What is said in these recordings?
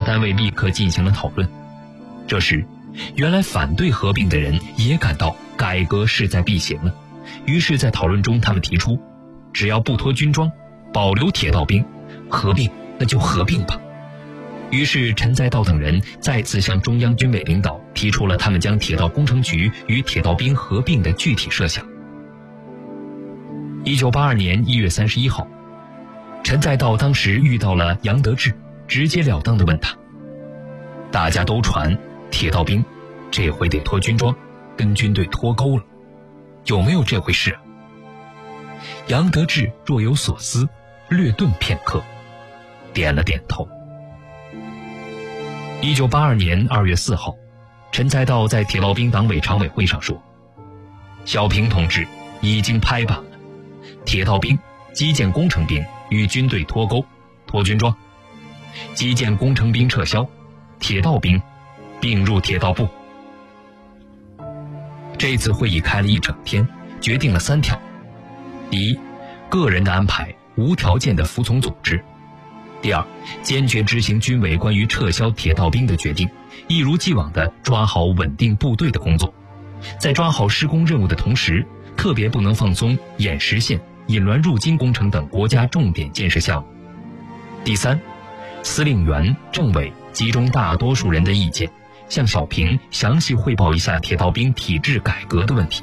单位立刻进行了讨论。这时，原来反对合并的人也感到改革势在必行了，于是在讨论中他们提出，只要不脱军装，保留铁道兵，合并那就合并吧。于是陈再道等人再次向中央军委领导提出了他们将铁道工程局与铁道兵合并的具体设想。1982年1月31号，陈再道当时遇到了杨得志，直截了当地问他，大家都传铁道兵这回得脱军装，跟军队脱钩了，有没有这回事啊？杨得志若有所思，略顿片刻，点了点头。1982年2月4号，陈再道在铁道兵党委常委会上说，小平同志已经拍板了，铁道兵、基建工程兵与军队脱钩，脱军装，基建工程兵撤销，铁道兵并入铁道部。这次会议开了一整天，决定了3条：第一，个人的安排无条件的服从组织；第二，坚决执行军委关于撤销铁道兵的决定，一如既往地抓好稳定部队的工作，在抓好施工任务的同时，特别不能放松偃实线、引滦入津工程等国家重点建设项目。第三，司令员、政委集中大多数人的意见，向小平详细汇报一下铁道兵体制改革的问题。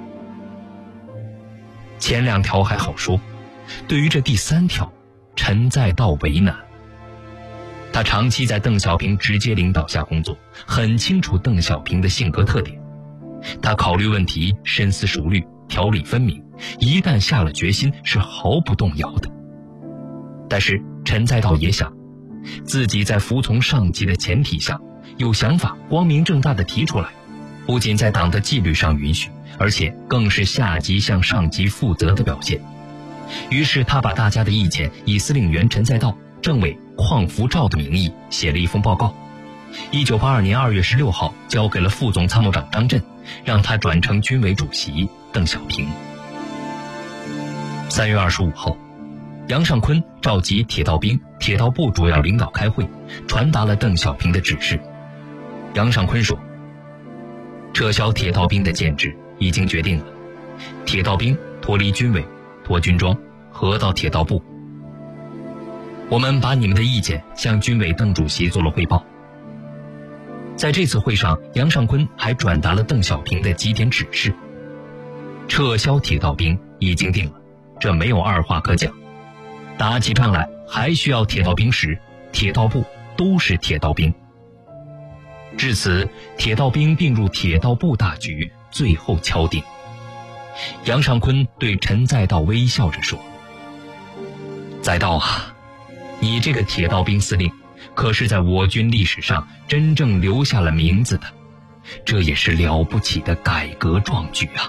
前2条还好说，对于这第3条，陈再道为难。他长期在邓小平直接领导下工作，很清楚邓小平的性格特点。他考虑问题深思熟虑，条理分明，一旦下了决心是毫不动摇的。但是陈再道也想，自己在服从上级的前提下，有想法光明正大地提出来，不仅在党的纪律上允许，而且更是下级向上级负责的表现。于是他把大家的意见以司令员陈再道、政委邝福照的名义写了一封报告。1982年2月16号交给了副总参谋长张震，让他转呈军委主席邓小平。3月25号，杨尚昆召集铁道兵、铁道部主要领导开会，传达了邓小平的指示。杨尚昆说，撤销铁道兵的建制已经决定了，铁道兵脱离军委，脱军装，合到铁道部。我们把你们的意见向军委邓主席做了汇报。在这次会上，杨尚昆还转达了邓小平的几点指示。撤销铁道兵已经定了，这没有二话可讲。打起仗来还需要铁道兵时，铁道部都是铁道兵。至此，铁道兵并入铁道部大局最后敲定。杨尚昆对陈再道微笑着说，再道啊，你这个铁道兵司令可是在我军历史上真正留下了名字的，这也是了不起的改革壮举啊。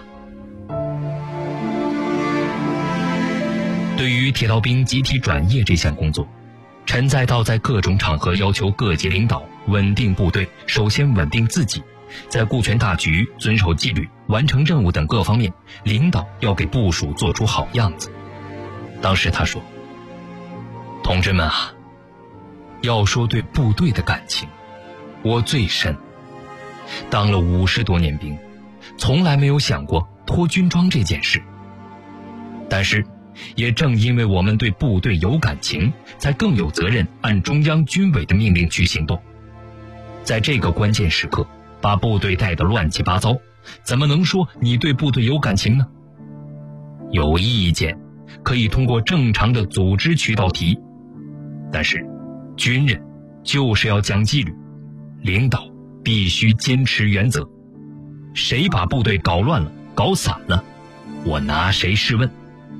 对于铁道兵集体转业这项工作，陈再道在各种场合要求各级领导稳定部队，首先稳定自己，在顾全大局、遵守纪律、完成任务等各方面，领导要给部属做出好样子。当时他说，同志们啊，要说对部队的感情，我最深。当了50多年兵，从来没有想过脱军装这件事。但是也正因为我们对部队有感情，才更有责任按中央军委的命令去行动。在这个关键时刻，把部队带得乱七八糟，怎么能说你对部队有感情呢？有意见可以通过正常的组织渠道提，但是军人就是要讲纪律，领导必须坚持原则。谁把部队搞乱了、搞散了，我拿谁试问？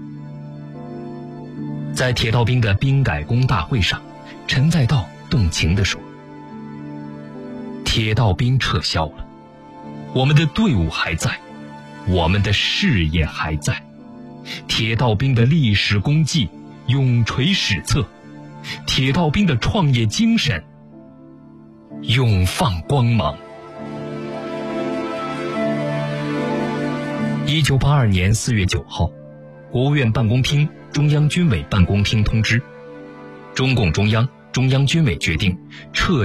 在铁道兵的兵改工大会上，陈再道动情地说，铁道兵撤销了，我们的队伍还在，我们的事业还在，铁道兵的历史功绩永垂史册，铁道兵的创业精神永放光芒。1982年4月9号，国务院办公厅、中央军委办公厅通知，中共中央、中央军委决定撤